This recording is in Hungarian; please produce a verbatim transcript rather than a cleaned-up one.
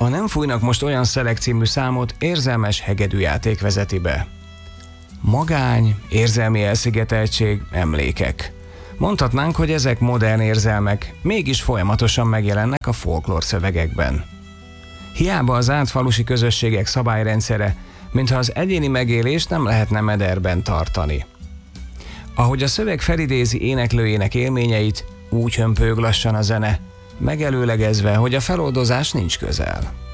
A Nem fújnak most olyan szelek című számot érzelmes hegedűjáték vezeti be. Magány, érzelmi elszigeteltség, emlékek. Mondhatnánk, hogy ezek modern érzelmek, mégis folyamatosan megjelennek a folklór szövegekben. Hiába az átfalusi közösségek szabályrendszere, mintha az egyéni megélést nem lehetne mederben tartani. Ahogy a szöveg felidézi éneklőjének élményeit, úgy hömpölyög lassan a zene, megelőlegezve, hogy a feloldozás nincs közel.